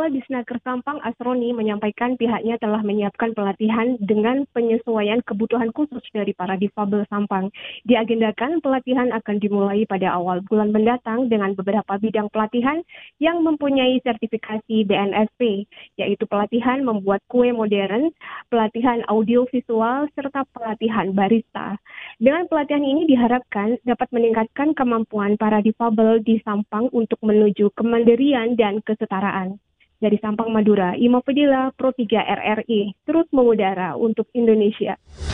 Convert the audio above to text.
Kepala Disnaker Sampang Asroni menyampaikan pihaknya telah menyiapkan pelatihan dengan penyesuaian kebutuhan khusus dari para difabel Sampang. Diagendakan pelatihan akan dimulai pada awal bulan mendatang dengan beberapa bidang pelatihan yang mempunyai sertifikasi BNSP, yaitu pelatihan membuat kue modern, pelatihan audiovisual, serta pelatihan barista. Dengan pelatihan ini diharapkan dapat meningkatkan kemampuan para difabel di Sampang untuk menuju kemandirian dan kesetaraan. Dari Sampang, Madura, Ima Fadila, Pro 3 RRI, terus mengudara untuk Indonesia.